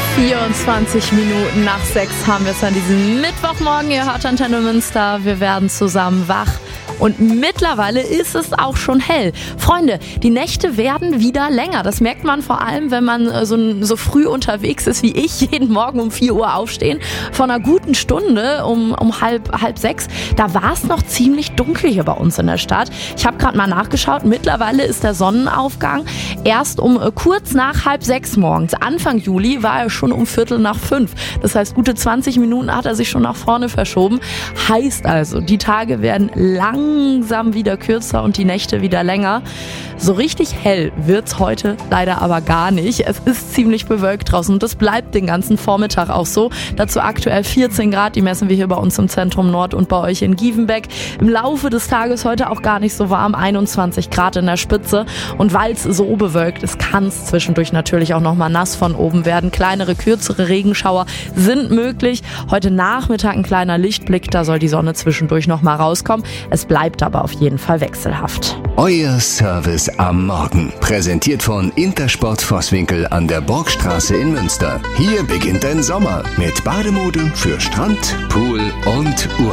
24 Minuten nach 6 haben wir es an diesem Mittwochmorgen. Ihr hört Antenne Münster. Wir werden zusammen wach. Und mittlerweile ist es auch schon hell. Freunde, die Nächte werden wieder länger. Das merkt man vor allem, wenn man so früh unterwegs ist wie ich, jeden Morgen um 4 Uhr aufstehen. Vor einer guten Stunde, um halb 6, da war es noch ziemlich dunkel hier bei uns in der Stadt. Ich habe gerade mal nachgeschaut. Mittlerweile ist der Sonnenaufgang erst um kurz nach 5:30 morgens. Anfang Juli war er schon um 4:45. Das heißt, gute 20 Minuten hat er sich schon nach vorne verschoben. Heißt also, die Tage werden langsam wieder kürzer und die Nächte wieder länger. So richtig hell wird's heute leider aber gar nicht. Es ist ziemlich bewölkt draußen und das bleibt den ganzen Vormittag auch so. Dazu aktuell 14 Grad, die messen wir hier bei uns im Zentrum Nord und bei euch in Gievenbeck. Im Laufe des Tages heute auch gar nicht so warm, 21 Grad in der Spitze. Und weil es so bewölkt ist, kann es zwischendurch natürlich auch nochmal nass von oben werden. Kleinere, kürzere Regenschauer sind möglich. Heute Nachmittag ein kleiner Lichtblick, da soll die Sonne zwischendurch nochmal rauskommen. Es bleibt aber auf jeden Fall wechselhaft. Euer Service am Morgen. Präsentiert von Intersport Vosswinkel an der Burgstraße in Münster. Hier beginnt dein Sommer mit Bademode für Strand, Pool und Urlaub.